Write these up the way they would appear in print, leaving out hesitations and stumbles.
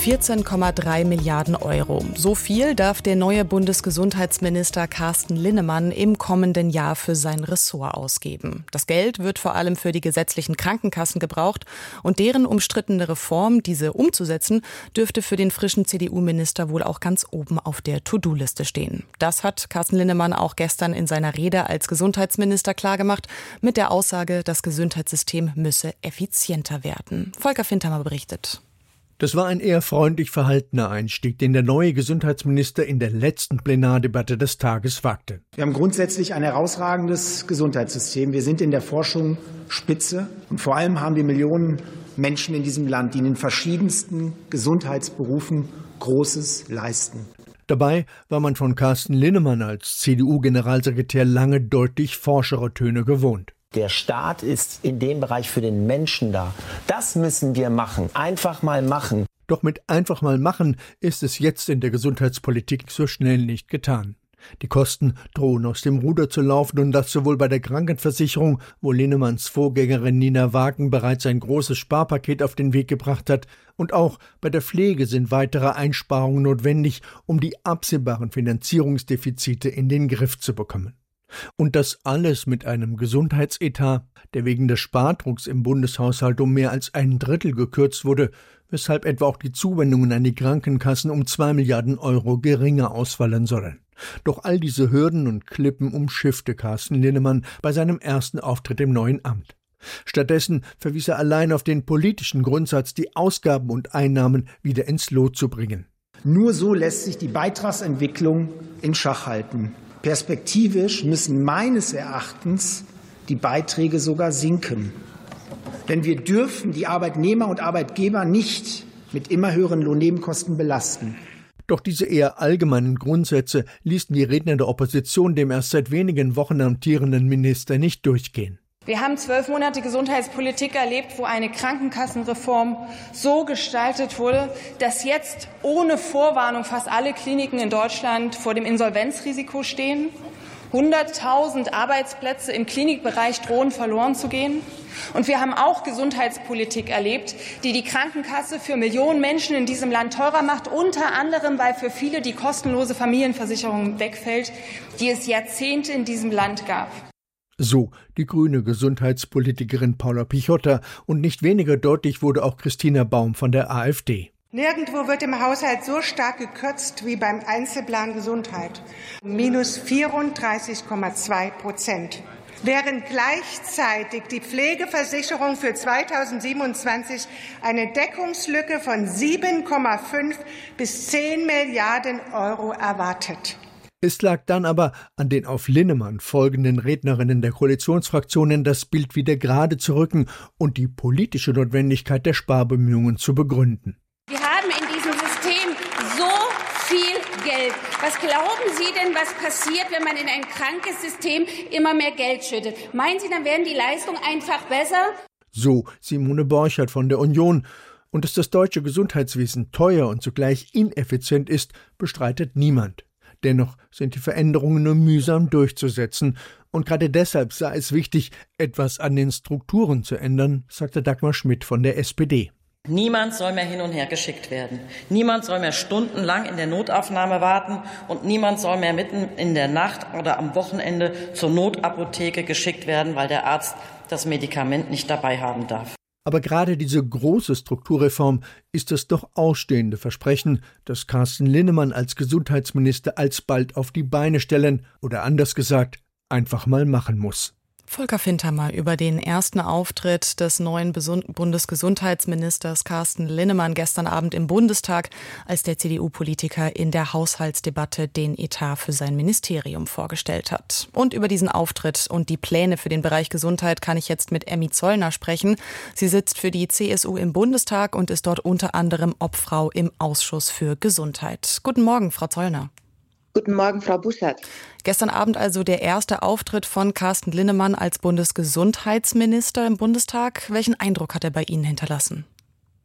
14,3 Milliarden Euro. So viel darf der neue Bundesgesundheitsminister Carsten Linnemann im kommenden Jahr für sein Ressort ausgeben. Das Geld wird vor allem für die gesetzlichen Krankenkassen gebraucht und deren umstrittene Reform, diese umzusetzen, dürfte für den frischen CDU-Minister wohl auch ganz oben auf der To-Do-Liste stehen. Das hat Carsten Linnemann auch gestern in seiner Rede als Gesundheitsminister klargemacht, mit der Aussage, das Gesundheitssystem müsse effizienter werden. Volker Fintermer berichtet. Das war ein eher freundlich verhaltener Einstieg, den der neue Gesundheitsminister in der letzten Plenardebatte des Tages wagte. Wir haben grundsätzlich ein herausragendes Gesundheitssystem. Wir sind in der Forschung Spitze. Und vor allem haben wir Millionen Menschen in diesem Land, die in den verschiedensten Gesundheitsberufen Großes leisten. Dabei war man von Carsten Linnemann als CDU-Generalsekretär lange deutlich forschere Töne gewohnt. Der Staat ist in dem Bereich für den Menschen da. Das müssen wir machen. Einfach mal machen. Doch mit einfach mal machen ist es jetzt in der Gesundheitspolitik so schnell nicht getan. Die Kosten drohen aus dem Ruder zu laufen und das sowohl bei der Krankenversicherung, wo Linnemanns Vorgängerin Nina Wagen bereits ein großes Sparpaket auf den Weg gebracht hat, und auch bei der Pflege sind weitere Einsparungen notwendig, um die absehbaren Finanzierungsdefizite in den Griff zu bekommen. Und das alles mit einem Gesundheitsetat, der wegen des Spardrucks im Bundeshaushalt um mehr als 1/3 gekürzt wurde, weshalb etwa auch die Zuwendungen an die Krankenkassen um 2 Milliarden Euro geringer ausfallen sollen. Doch all diese Hürden und Klippen umschiffte Carsten Linnemann bei seinem ersten Auftritt im neuen Amt. Stattdessen verwies er allein auf den politischen Grundsatz, die Ausgaben und Einnahmen wieder ins Lot zu bringen. Nur so lässt sich die Beitragsentwicklung in Schach halten. Perspektivisch müssen meines Erachtens die Beiträge sogar sinken. Denn wir dürfen die Arbeitnehmer und Arbeitgeber nicht mit immer höheren Lohnnebenkosten belasten. Doch diese eher allgemeinen Grundsätze ließen die Redner der Opposition dem erst seit wenigen Wochen amtierenden Minister nicht durchgehen. Wir haben 12 Monate Gesundheitspolitik erlebt, wo eine Krankenkassenreform so gestaltet wurde, dass jetzt ohne Vorwarnung fast alle Kliniken in Deutschland vor dem Insolvenzrisiko stehen. 100.000 Arbeitsplätze im Klinikbereich drohen verloren zu gehen. Und wir haben auch Gesundheitspolitik erlebt, die die Krankenkasse für Millionen Menschen in diesem Land teurer macht, unter anderem, weil für viele die kostenlose Familienversicherung wegfällt, die es Jahrzehnte in diesem Land gab. So die grüne Gesundheitspolitikerin Paula Pichotta, und nicht weniger deutlich wurde auch Christina Baum von der AfD. Nirgendwo wird im Haushalt so stark gekürzt wie beim Einzelplan Gesundheit. Minus 34,2%. Während gleichzeitig die Pflegeversicherung für 2027 eine Deckungslücke von 7,5 bis 10 Milliarden Euro erwartet. Es lag dann aber an den auf Linnemann folgenden Rednerinnen der Koalitionsfraktionen, das Bild wieder gerade zu rücken und die politische Notwendigkeit der Sparbemühungen zu begründen. Wir haben in diesem System so viel Geld. Was glauben Sie denn, was passiert, wenn man in ein krankes System immer mehr Geld schüttet? Meinen Sie, dann werden die Leistungen einfach besser? So Simone Borchert von der Union. Und dass das deutsche Gesundheitswesen teuer und zugleich ineffizient ist, bestreitet niemand. Dennoch sind die Veränderungen nur mühsam durchzusetzen. Und gerade deshalb sei es wichtig, etwas an den Strukturen zu ändern, sagte Dagmar Schmidt von der SPD. Niemand soll mehr hin und her geschickt werden. Niemand soll mehr stundenlang in der Notaufnahme warten und niemand soll mehr mitten in der Nacht oder am Wochenende zur Notapotheke geschickt werden, weil der Arzt das Medikament nicht dabei haben darf. Aber gerade diese große Strukturreform ist das doch ausstehende Versprechen, das Carsten Linnemann als Gesundheitsminister alsbald auf die Beine stellen oder anders gesagt, einfach mal machen muss. Volker Fintermer über den ersten Auftritt des neuen Bundesgesundheitsministers Carsten Linnemann gestern Abend im Bundestag, als der CDU-Politiker in der Haushaltsdebatte den Etat für sein Ministerium vorgestellt hat. Und über diesen Auftritt und die Pläne für den Bereich Gesundheit kann ich jetzt mit Emmy Zollner sprechen. Sie sitzt für die CSU im Bundestag und ist dort unter anderem Obfrau im Ausschuss für Gesundheit. Guten Morgen, Frau Zollner. Guten Morgen, Frau Bussard. Gestern Abend also der erste Auftritt von Carsten Linnemann als Bundesgesundheitsminister im Bundestag. Welchen Eindruck hat er bei Ihnen hinterlassen?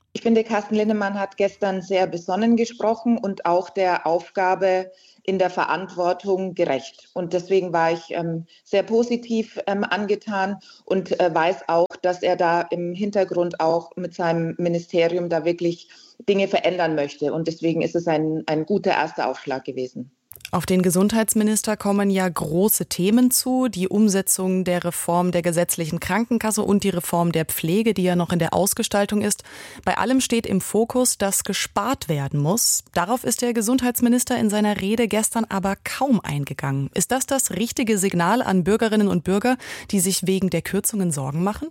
Ich finde, Carsten Linnemann hat gestern sehr besonnen gesprochen und auch der Aufgabe in der Verantwortung gerecht. Und deswegen war ich sehr positiv angetan und weiß auch, dass er da im Hintergrund auch mit seinem Ministerium da wirklich Dinge verändern möchte. Und deswegen ist es ein guter erster Aufschlag gewesen. Auf den Gesundheitsminister kommen ja große Themen zu, die Umsetzung der Reform der gesetzlichen Krankenkasse und die Reform der Pflege, die ja noch in der Ausgestaltung ist. Bei allem steht im Fokus, dass gespart werden muss. Darauf ist der Gesundheitsminister in seiner Rede gestern aber kaum eingegangen. Ist das das richtige Signal an Bürgerinnen und Bürger, die sich wegen der Kürzungen Sorgen machen?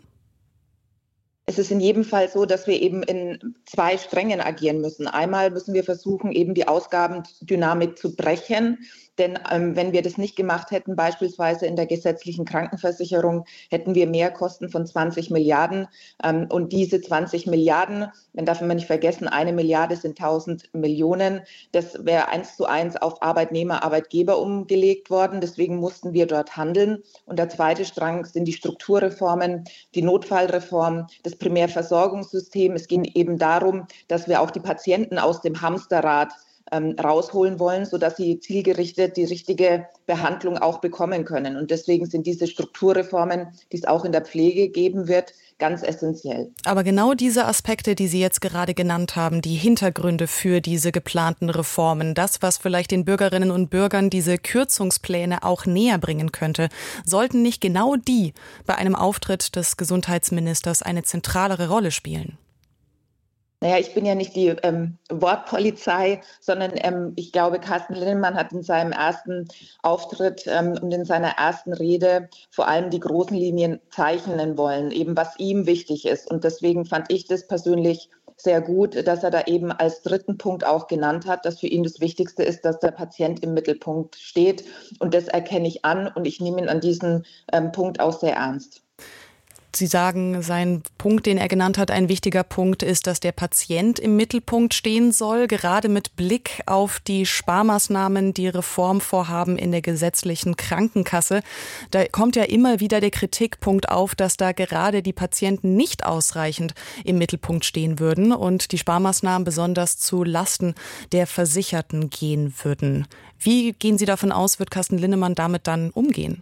Es ist in jedem Fall so, dass wir eben in zwei Strängen agieren müssen. Einmal müssen wir versuchen, eben die Ausgabendynamik zu brechen. Denn wenn wir das nicht gemacht hätten, beispielsweise in der gesetzlichen Krankenversicherung, hätten wir Mehrkosten von 20 Milliarden. Und diese 20 Milliarden, man darf immer nicht vergessen, 1 Milliarde sind 1000 Millionen. Das wäre 1:1 auf Arbeitnehmer, Arbeitgeber umgelegt worden. Deswegen mussten wir dort handeln. Und der zweite Strang sind die Strukturreformen, die Notfallreform, das Primärversorgungssystem. Es ging eben darum, dass wir auch die Patienten aus dem Hamsterrad rausholen wollen, sodass sie zielgerichtet die richtige Behandlung auch bekommen können. Und deswegen sind diese Strukturreformen, die es auch in der Pflege geben wird, ganz essentiell. Aber genau diese Aspekte, die Sie jetzt gerade genannt haben, die Hintergründe für diese geplanten Reformen, das, was vielleicht den Bürgerinnen und Bürgern diese Kürzungspläne auch näher bringen könnte, sollten nicht genau die bei einem Auftritt des Gesundheitsministers eine zentralere Rolle spielen? Naja, ich bin ja nicht die Wortpolizei, sondern ich glaube, Carsten Linnemann hat in seinem ersten Auftritt und in seiner ersten Rede vor allem die großen Linien zeichnen wollen, eben was ihm wichtig ist. Und deswegen fand ich das persönlich sehr gut, dass er da eben als dritten Punkt auch genannt hat, dass für ihn das Wichtigste ist, dass der Patient im Mittelpunkt steht. Und das erkenne ich an und ich nehme ihn an diesem Punkt auch sehr ernst. Sie sagen, sein Punkt, den er genannt hat, ein wichtiger Punkt ist, dass der Patient im Mittelpunkt stehen soll, gerade mit Blick auf die Sparmaßnahmen, die Reformvorhaben in der gesetzlichen Krankenkasse. Da kommt ja immer wieder der Kritikpunkt auf, dass da gerade die Patienten nicht ausreichend im Mittelpunkt stehen würden und die Sparmaßnahmen besonders zu Lasten der Versicherten gehen würden. Wie gehen Sie davon aus, wird Carsten Linnemann damit dann umgehen?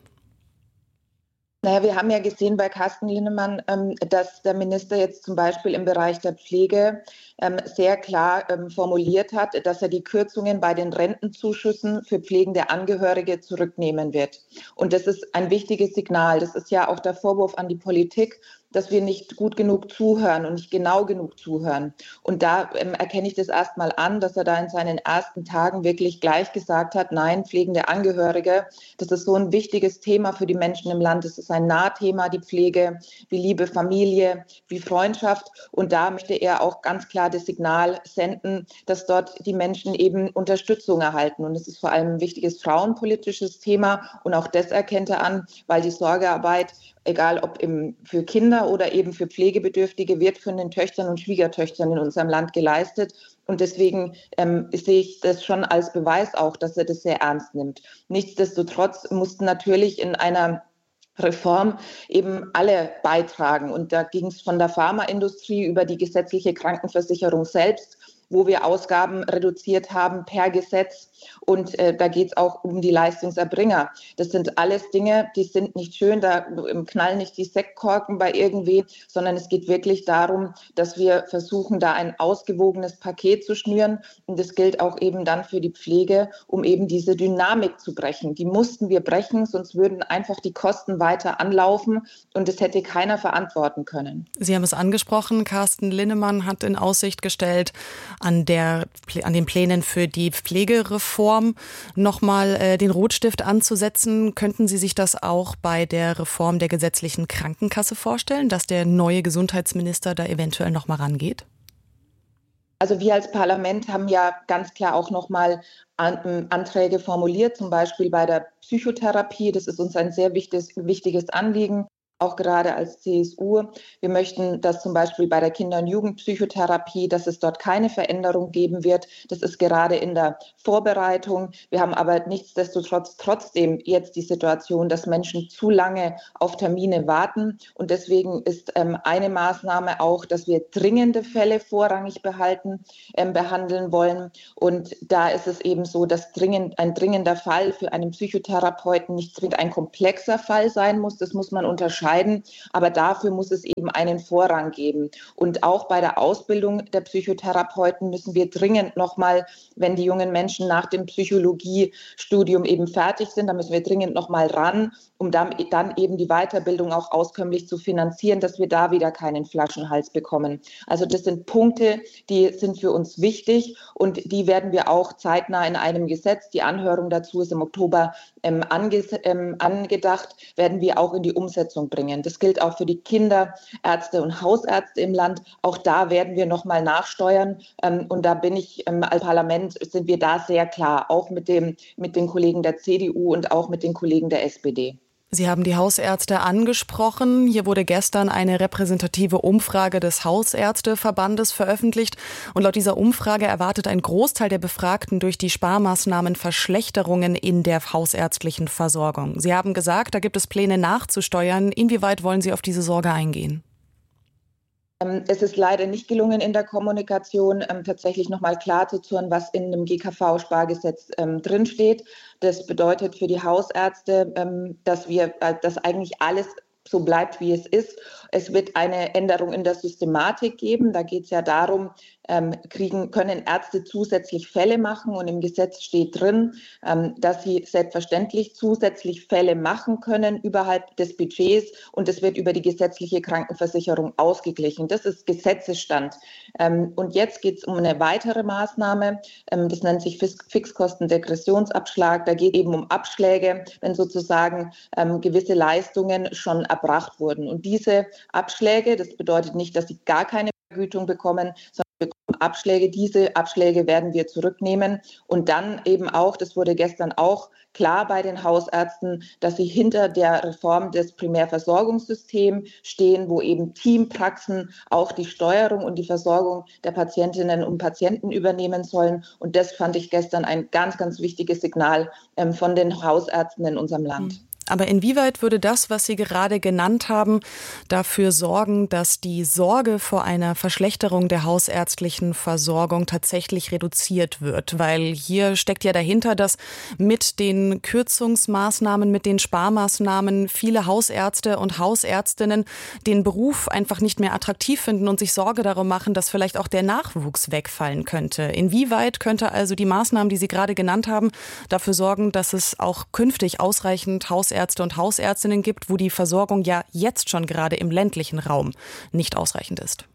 Naja, wir haben ja gesehen bei Carsten Linnemann, dass der Minister jetzt zum Beispiel im Bereich der Pflege sehr klar formuliert hat, dass er die Kürzungen bei den Rentenzuschüssen für pflegende Angehörige zurücknehmen wird. Und das ist ein wichtiges Signal. Das ist ja auch der Vorwurf an die Politik, dass wir nicht gut genug zuhören und nicht genau genug zuhören. Und da erkenne ich das erstmal an, dass er da in seinen ersten Tagen wirklich gleich gesagt hat, nein, pflegende Angehörige, das ist so ein wichtiges Thema für die Menschen im Land. Das ist ein Nahthema, die Pflege, wie Liebe, Familie, wie Freundschaft. Und da möchte er auch ganz klar das Signal senden, dass dort die Menschen eben Unterstützung erhalten. Und es ist vor allem ein wichtiges frauenpolitisches Thema. Und auch das erkennt er an, weil die Sorgearbeit, egal ob für Kinder oder eben für Pflegebedürftige, wird von den Töchtern und Schwiegertöchtern in unserem Land geleistet. Und deswegen sehe ich das schon als Beweis auch, dass er das sehr ernst nimmt. Nichtsdestotrotz mussten natürlich in einer Reform eben alle beitragen. Und da ging es von der Pharmaindustrie über die gesetzliche Krankenversicherung selbst, wo wir Ausgaben reduziert haben per Gesetz. Und da geht es auch um die Leistungserbringer. Das sind alles Dinge, die sind nicht schön, da knallen nicht die Sektkorken bei irgendwen, sondern es geht wirklich darum, dass wir versuchen, da ein ausgewogenes Paket zu schnüren. Und das gilt auch eben dann für die Pflege, um eben diese Dynamik zu brechen. Die mussten wir brechen, sonst würden einfach die Kosten weiter anlaufen und das hätte keiner verantworten können. Sie haben es angesprochen, Carsten Linnemann hat in Aussicht gestellt, an den Plänen für die Pflegereform nochmal den Rotstift anzusetzen. Könnten Sie sich das auch bei der Reform der gesetzlichen Krankenkasse vorstellen, dass der neue Gesundheitsminister da eventuell nochmal rangeht? Also wir als Parlament haben ja ganz klar auch nochmal Anträge formuliert, zum Beispiel bei der Psychotherapie. Das ist uns ein sehr wichtiges Anliegen. auch gerade als CSU. Wir möchten, dass zum Beispiel bei der Kinder- und Jugendpsychotherapie, dass es dort keine Veränderung geben wird. Das ist gerade in der Vorbereitung. Wir haben aber nichtsdestotrotz trotzdem jetzt die Situation, dass Menschen zu lange auf Termine warten. Und deswegen ist eine Maßnahme auch, dass wir dringende Fälle vorrangig behandeln wollen. Und da ist es eben so, dass ein dringender Fall für einen Psychotherapeuten nicht zwingend ein komplexer Fall sein muss. Das muss man unterscheiden. Aber dafür muss es eben einen Vorrang geben. Und auch bei der Ausbildung der Psychotherapeuten müssen wir dringend nochmal, wenn die jungen Menschen nach dem Psychologiestudium eben fertig sind, da müssen wir dringend nochmal ran, um dann eben die Weiterbildung auch auskömmlich zu finanzieren, dass wir da wieder keinen Flaschenhals bekommen. Also das sind Punkte, die sind für uns wichtig und die werden wir auch zeitnah in einem Gesetz, die Anhörung dazu ist im Oktober angedacht, werden wir auch in die Umsetzung bringen. Das gilt auch für die Kinderärzte und Hausärzte im Land. Auch da werden wir nochmal nachsteuern. Und da bin ich als Parlament, sind wir da sehr klar, auch mit den Kollegen der CDU und auch mit den Kollegen der SPD. Sie haben die Hausärzte angesprochen. Hier wurde gestern eine repräsentative Umfrage des Hausärzteverbandes veröffentlicht. Und laut dieser Umfrage erwartet ein Großteil der Befragten durch die Sparmaßnahmen Verschlechterungen in der hausärztlichen Versorgung. Sie haben gesagt, da gibt es Pläne nachzusteuern. Inwieweit wollen Sie auf diese Sorge eingehen? Es ist leider nicht gelungen, in der Kommunikation tatsächlich nochmal klar zu tun, was in dem GKV-Spargesetz drinsteht. Das bedeutet für die Hausärzte, dass eigentlich alles so bleibt, wie es ist. Es wird eine Änderung in der Systematik geben. Da geht es ja darum, können Ärzte zusätzlich Fälle machen und im Gesetz steht drin, dass sie selbstverständlich zusätzlich Fälle machen können überhalb des Budgets und es wird über die gesetzliche Krankenversicherung ausgeglichen. Das ist Gesetzesstand. Und jetzt geht es um eine weitere Maßnahme, das nennt sich Fixkostendegressionsabschlag. Da geht es eben um Abschläge, wenn sozusagen gewisse Leistungen schon erbracht wurden. Und diese Abschläge, das bedeutet nicht, dass sie gar keine Vergütung bekommen, sondern bekommen Abschläge. Diese Abschläge werden wir zurücknehmen und dann eben auch, das wurde gestern auch klar bei den Hausärzten, dass sie hinter der Reform des Primärversorgungssystems stehen, wo eben Teampraxen auch die Steuerung und die Versorgung der Patientinnen und Patienten übernehmen sollen. Und das fand ich gestern ein ganz, ganz wichtiges Signal von den Hausärzten in unserem Land. Aber inwieweit würde das, was Sie gerade genannt haben, dafür sorgen, dass die Sorge vor einer Verschlechterung der hausärztlichen Versorgung tatsächlich reduziert wird? Weil hier steckt ja dahinter, dass mit den Kürzungsmaßnahmen, mit den Sparmaßnahmen viele Hausärzte und Hausärztinnen den Beruf einfach nicht mehr attraktiv finden und sich Sorge darum machen, dass vielleicht auch der Nachwuchs wegfallen könnte. Inwieweit könnte also die Maßnahmen, die Sie gerade genannt haben, dafür sorgen, dass es auch künftig ausreichend Hausärzte und Hausärztinnen gibt, wo die Versorgung ja jetzt schon gerade im ländlichen Raum nicht ausreichend ist?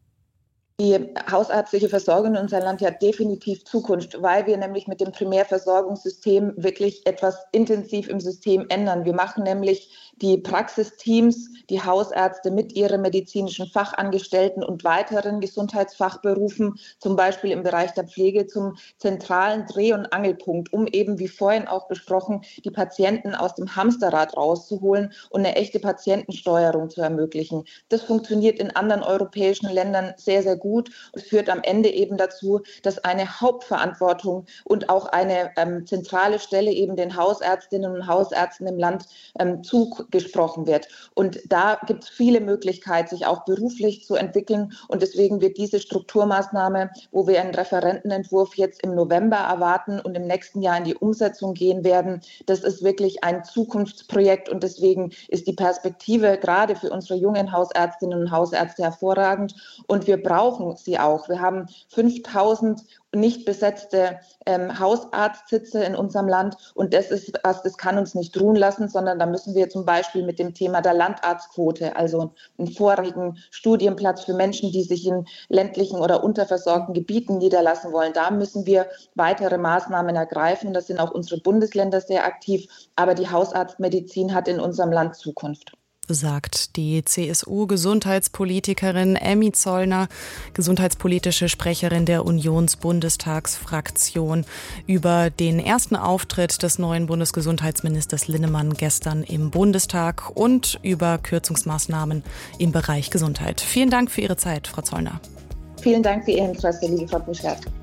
Die hausärztliche Versorgung in unserem Land hat definitiv Zukunft, weil wir nämlich mit dem Primärversorgungssystem wirklich etwas intensiv im System ändern. Wir machen nämlich die Praxisteams, die Hausärzte mit ihren medizinischen Fachangestellten und weiteren Gesundheitsfachberufen, zum Beispiel im Bereich der Pflege, zum zentralen Dreh- und Angelpunkt, um eben, wie vorhin auch besprochen, die Patienten aus dem Hamsterrad rauszuholen und eine echte Patientensteuerung zu ermöglichen. Das funktioniert in anderen europäischen Ländern sehr, sehr gut und führt am Ende eben dazu, dass eine Hauptverantwortung und auch eine zentrale Stelle eben den Hausärztinnen und Hausärzten im Land zugesprochen wird. Und da gibt es viele Möglichkeiten, sich auch beruflich zu entwickeln. Und deswegen wird diese Strukturmaßnahme, wo wir einen Referentenentwurf jetzt im November erwarten und im nächsten Jahr in die Umsetzung gehen werden, das ist wirklich ein Zukunftsprojekt. Und deswegen ist die Perspektive gerade für unsere jungen Hausärztinnen und Hausärzte hervorragend. Und wir brauchen sie auch. Wir haben 5.000 nicht besetzte Hausarztsitze in unserem Land. Und das kann uns nicht ruhen lassen, sondern da müssen wir zum Beispiel mit dem Thema der Landarztquote, also einen vorrangigen Studienplatz für Menschen, die sich in ländlichen oder unterversorgten Gebieten niederlassen wollen, da müssen wir weitere Maßnahmen ergreifen. Das sind auch unsere Bundesländer sehr aktiv. Aber die Hausarztmedizin hat in unserem Land Zukunft. sagt die CSU-Gesundheitspolitikerin Emmy Zollner, gesundheitspolitische Sprecherin der Unionsbundestagsfraktion, über den ersten Auftritt des neuen Bundesgesundheitsministers Linnemann gestern im Bundestag und über Kürzungsmaßnahmen im Bereich Gesundheit. Vielen Dank für Ihre Zeit, Frau Zollner. Vielen Dank für Ihr Interesse, liebe Frau Buschert.